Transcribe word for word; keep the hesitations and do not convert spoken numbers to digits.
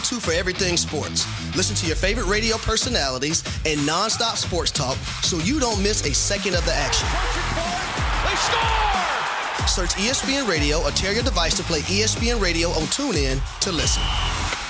go-to for everything sports. Listen to your favorite radio personalities and nonstop sports talk so you don't miss a second of the action. They score! Search E S P N Radio or tear your device to play E S P N Radio on TuneIn to listen.